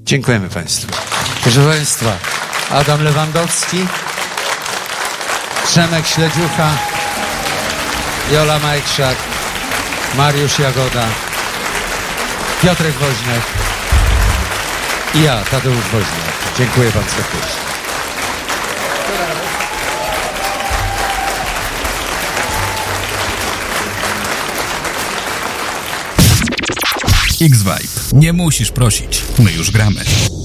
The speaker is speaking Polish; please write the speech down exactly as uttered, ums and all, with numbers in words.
Dziękujemy Państwu. Proszę Państwa, Adam Lewandowski, Przemek Śledziucha, Jola Majchrzak, Mariusz Jagoda, Piotrek Woźniak i ja, Tadeusz Woźniak. Dziękuję Wam serdecznie. X-Vibe. Nie musisz prosić. My już gramy.